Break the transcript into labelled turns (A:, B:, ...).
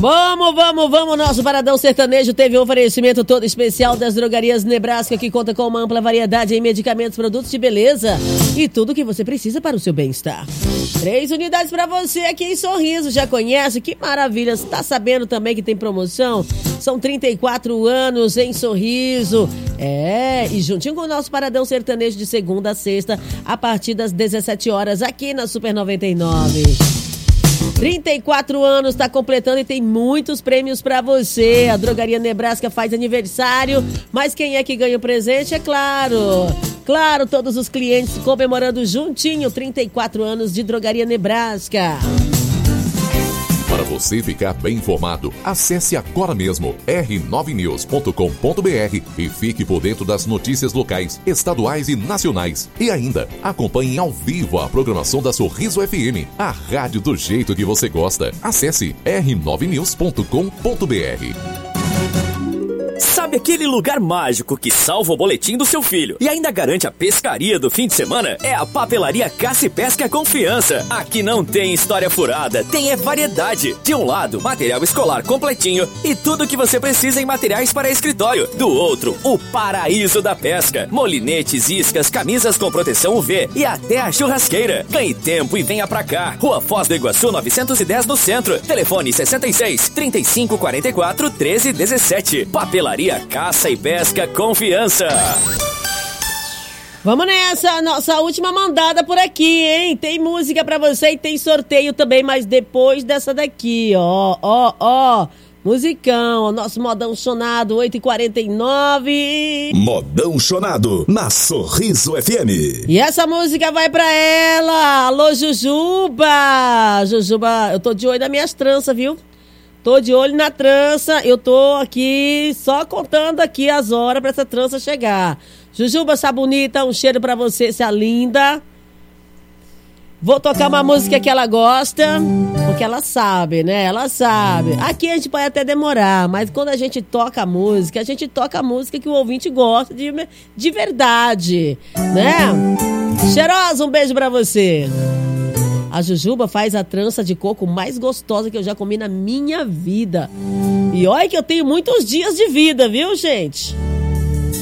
A: Vamos, nosso Paradão Sertanejo teve um oferecimento todo especial das Drogarias Nebraska, que conta com uma ampla variedade em medicamentos, produtos de beleza e tudo que você precisa para o seu bem-estar. 3 unidades para você aqui em Sorriso, já conhece? Que maravilha, tá sabendo também que tem promoção? São 34 anos em Sorriso. E juntinho com o nosso Paradão Sertanejo de segunda a sexta, a partir das 17 horas, aqui na Super 99. 34 anos, tá completando e tem muitos prêmios pra você. A Drogaria Nebraska faz aniversário, mas quem é que ganha o presente? É claro, todos os clientes comemorando juntinho 34 anos de Drogaria Nebraska.
B: Para você ficar bem informado, acesse agora mesmo r9news.com.br e fique por dentro das notícias locais, estaduais e nacionais. E ainda, acompanhe ao vivo a programação da Sorriso FM, a rádio do jeito que você gosta. Acesse r9news.com.br.
C: Sabe aquele lugar mágico que salva o boletim do seu filho e ainda garante a pescaria do fim de semana? É a Papelaria Caça e Pesca Confiança. Aqui não tem história furada, tem variedade. De um lado, material escolar completinho e tudo que você precisa em materiais para escritório. Do outro, o paraíso da pesca. Molinetes, iscas, camisas com proteção UV e até a churrasqueira. Ganhe tempo e venha pra cá. Rua Foz do Iguaçu 910 no centro. Telefone 66 35 44 13 17. Papelaria Caça e Pesca Confiança.
A: Vamos nessa, nossa última mandada por aqui, hein? Tem música pra você e tem sorteio também, mas depois dessa daqui, ó. Musicão, nosso Modão Chonado, 8h49.
D: Modão Chonado, na Sorriso FM.
A: E essa música vai pra ela. Alô, Jujuba. Jujuba, eu tô de olho nas minhas tranças, viu? Tô de olho na trança, eu tô aqui só contando aqui as horas pra essa trança chegar. Jujuba, essa bonita, um cheiro pra você, essa linda. Vou tocar uma música que ela gosta, porque ela sabe, né? Ela sabe. Aqui a gente pode até demorar, mas quando a gente toca a música que o ouvinte gosta de verdade, né? Cheirosa, um beijo pra você. A Jujuba faz a trança de coco mais gostosa que eu já comi na minha vida. E olha que eu tenho muitos dias de vida, viu, gente?